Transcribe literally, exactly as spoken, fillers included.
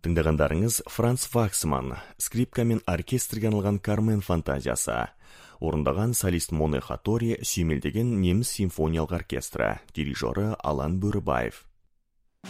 Тыңдағандарыңыз Франц Ваксман, скрипка мен оркестрге арналған Кармен фантазиясы. Орындаған солист Моне Хатори сүйемелдеген неміс симфониялық оркестрі, дирижері Алан Бөрібаев.